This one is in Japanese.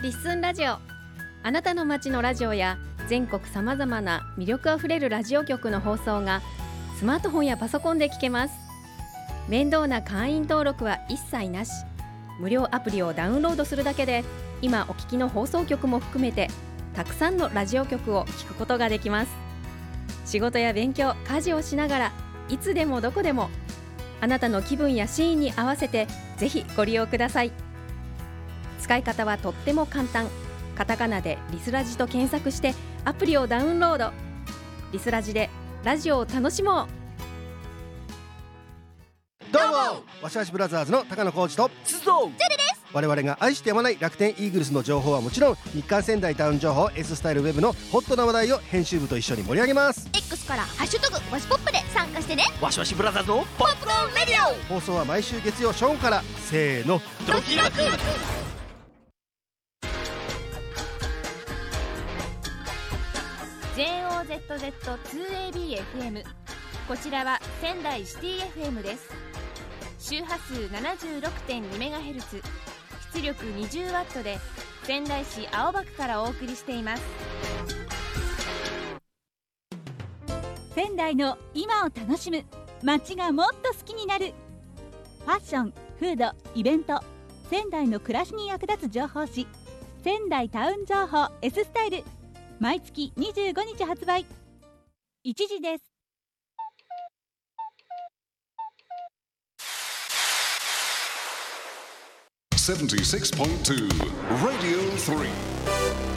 リッスンラジオ。あなたの街のラジオや全国さまざまな魅力あふれるラジオ局の放送がスマートフォンやパソコンで聞けます。面倒な会員登録は一切なし。無料アプリをダウンロードするだけで今お聞きの放送局も含めてたくさんのラジオ局を聞くことができます。仕事や勉強、家事をしながらいつでもどこでもあなたの気分やシーンに合わせてぜひご利用ください。使い方はとっても簡単。カタカナでリスラジと検索してアプリをダウンロード。リスラジでラジオを楽しもう。 どうもわしわしブラザーズの高野浩二と須藤ジェルです。我々が愛してやまない楽天イーグルスの情報はもちろん、日韓仙台タウン情報 S スタイルウェブのホットな話題を編集部と一緒に盛り上げます。 X からハッシュタグわしポップで参加してね。 わしわしブラザーズのポップコーンレディオ。 放送は毎週月曜正午から。せーの、 ドキドキ。 JOZZ2ABFM、 こちらは仙台シティ FM です。周波数 76.2MHz、 出力 20W で仙台市青葉区からお送りしています。 仙台の今を楽しむ、街がもっと好きになる。ファッション、フード、イベント、仙台の暮らしに役立つ情報誌、仙台タウン情報 S スタイル、毎月25日発売。1時です。 76.2 Radio 3